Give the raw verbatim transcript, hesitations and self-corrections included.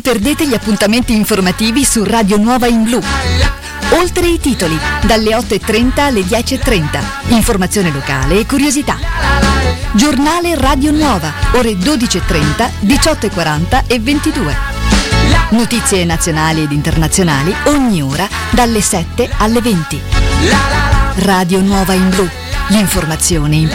perdete gli appuntamenti informativi su Radio Nuova in Blu. Oltre i titoli, dalle otto e trenta alle dieci e trenta. Informazione locale e curiosità. Giornale Radio Nuova, ore dodici e trenta, diciotto e quaranta e ventidue. Notizie nazionali ed internazionali ogni ora dalle sette alle venti. Radio Nuova in Blu. L'informazione in